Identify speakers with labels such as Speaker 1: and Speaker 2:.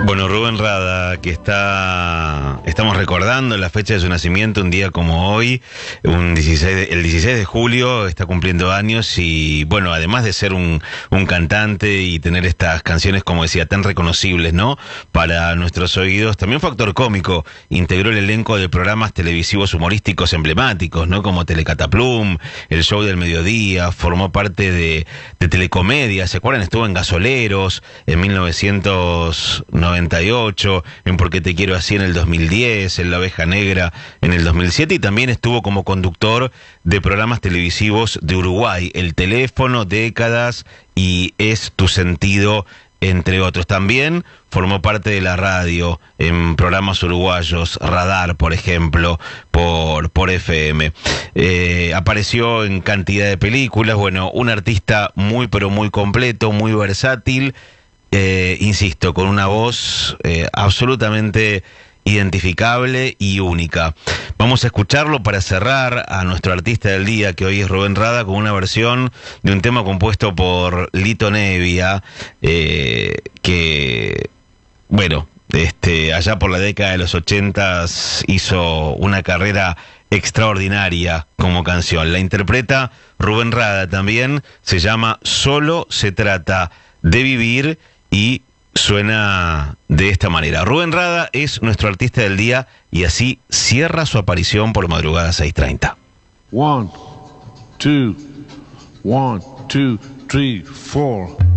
Speaker 1: Bueno, Rubén Rada, que estamos recordando la fecha de su nacimiento, un día como hoy, el 16 de julio, está cumpliendo años y, bueno, además de ser un cantante y tener estas canciones, como decía, tan reconocibles, ¿no?, para nuestros oídos, también fue actor cómico, integró el elenco de programas televisivos humorísticos emblemáticos, ¿no?, como Telecataplum, El Show del Mediodía, formó parte de Telecomedia, ¿se acuerdan? Estuvo en Gasoleros en 1998, en Porque te quiero así en el 2010, en La Oveja Negra en el 2007, y también estuvo como conductor de programas televisivos de Uruguay, El Teléfono, Décadas y Es tu sentido, entre otros. También formó parte de la radio en programas uruguayos, Radar, por ejemplo, por FM. Apareció en cantidad de películas. Bueno, un artista muy pero muy completo, muy versátil, insisto, con una voz absolutamente identificable y única. Vamos a escucharlo para cerrar a nuestro artista del día, que hoy es Rubén Rada, con una versión de un tema compuesto por Lito Nebbia, que, bueno, allá por la década de los 80 hizo una carrera extraordinaria como canción. La interpreta Rubén Rada también, se llama Solo se trata de vivir y suena de esta manera. Rubén Rada es nuestro artista del día y así cierra su aparición por Madrugada 6:30.
Speaker 2: 1, 2, 1, 2, 3, 4